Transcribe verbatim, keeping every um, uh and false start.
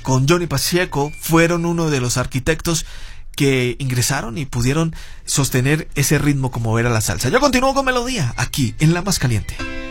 con Johnny Pacheco fueron uno de los arquitectos que ingresaron y pudieron sostener ese ritmo como era la salsa. Yo continúo con melodía aquí en La Más Caliente.